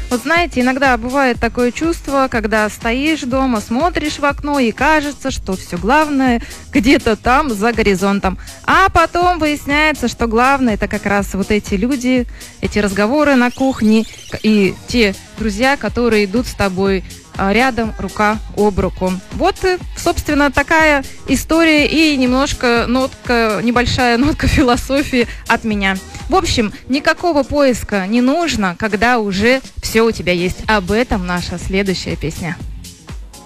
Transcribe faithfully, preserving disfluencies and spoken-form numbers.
Вот знаете, иногда бывает такое чувство, когда стоишь дома, смотришь в окно и кажется, что все главное где-то там, за горизонтом. А потом выясняется, что главное это как раз вот эти люди, эти разговоры на кухне и те друзья, которые идут с тобой рядом, рука об руку. Вот, собственно, такая история и немножко нотка, небольшая нотка философии от меня. В общем, никакого поиска не нужно, когда уже все у тебя есть. Об этом наша следующая песня.